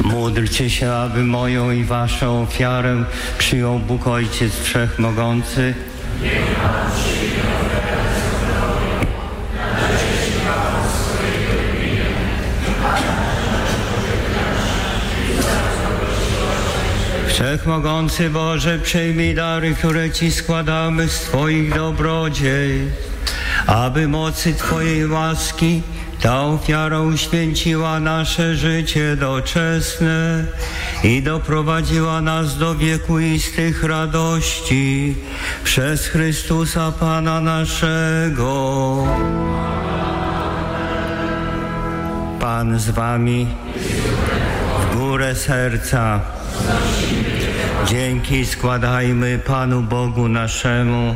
Módlcie się, aby moją i waszą ofiarę przyjął Bóg Ojciec Wszechmogący. Wszechmogący Boże, przyjmij dary, które Ci składamy z Twoich dobrodziejstw, aby mocy Twojej łaski ta ofiara uświęciła nasze życie doczesne i doprowadziła nas do wiekuistych radości przez Chrystusa Pana naszego. Pan z Wami, w górę serca. Dzięki składajmy Panu Bogu naszemu.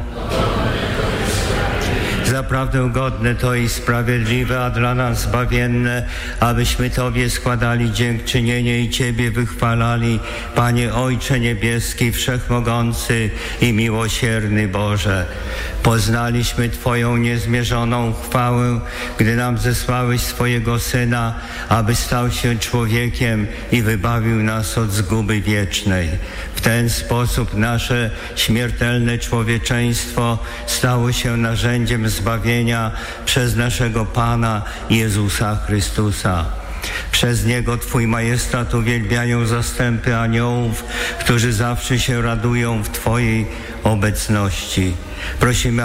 Zaprawdę godne to i sprawiedliwe, a dla nas zbawienne, abyśmy Tobie składali dziękczynienie i Ciebie wychwalali, Panie Ojcze Niebieski, Wszechmogący i miłosierny Boże. Poznaliśmy Twoją niezmierzoną chwałę, gdy nam zesłałeś swojego Syna, aby stał się człowiekiem i wybawił nas od zguby wiecznej. W ten sposób nasze śmiertelne człowieczeństwo stało się narzędziem zbawienia przez naszego Pana Jezusa Chrystusa. Przez Niego Twój majestat uwielbiają zastępy aniołów, którzy zawsze się radują w Twojej obecności. Prosimy,